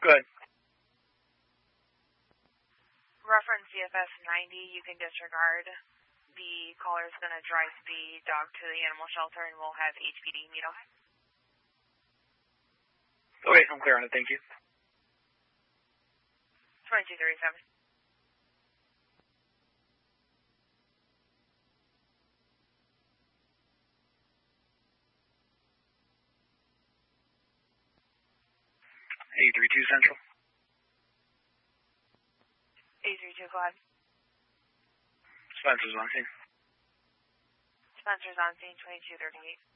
Go ahead. Reference CFS 90, you can disregard. The caller is going to drive the dog to the animal shelter, and we'll have HPD meet him. Okay, I'm clear on it. Thank you. 2237. A32 Central. A32, go ahead. Spencer's on scene. Spencer's on scene, 2238.